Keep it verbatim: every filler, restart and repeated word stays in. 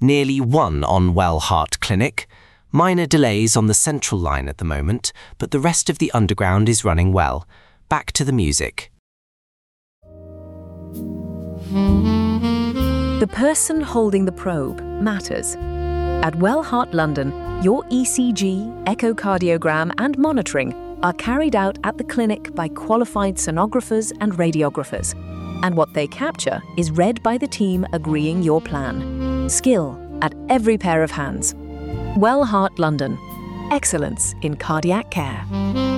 Nearly one on Wellheart Clinic. Minor delays on the central line at the moment, but the rest of the underground is running well. Back to the music. The person holding the probe matters. At Wellheart London, your E C G, echocardiogram and monitoring are carried out at the clinic by qualified sonographers and radiographers, and what they capture is read by the team agreeing your plan. Skill at every pair of hands. Wellheart London. Excellence in cardiac care.